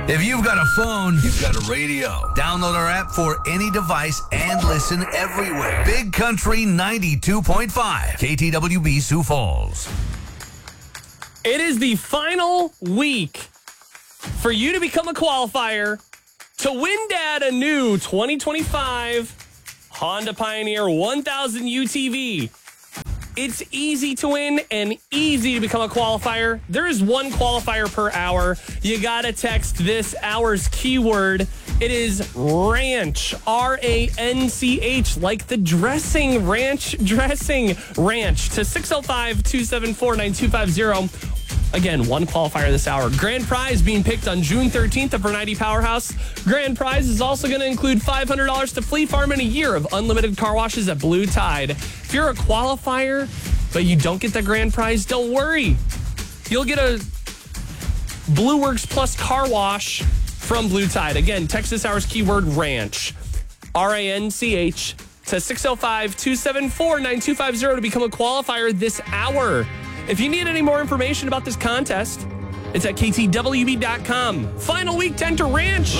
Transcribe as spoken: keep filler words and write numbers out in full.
If you've got a phone, you've got a radio. Download our app for any device and listen everywhere. Big Country ninety-two point five, K T W B Sioux Falls. It is the final week for you to become a qualifier to win Dad a new twenty twenty-five Honda Pioneer one thousand U T V. It's easy to win and easy to become a qualifier. There is one qualifier per hour. You got to text this hour's keyword. It is ranch, R A N C H, like the dressing, ranch dressing, ranch, to six oh five, two seven four, nine two five zero. Again, one qualifier this hour. Grand prize being picked on June thirteenth at Bernardi Powerhouse. Grand prize is also going to include five hundred dollars to Fleet Farm and a year of unlimited car washes at Blue Tide. If you're a qualifier, but you don't get the grand prize, don't worry. You'll get a Blue Works Plus car wash from Blue Tide. Again, text this hour's keyword ranch, R A N C H, to six oh five, two seven four, nine two five zero to become a qualifier this hour. If you need any more information about this contest, it's at K T W B dot com. Final week to enter ranch.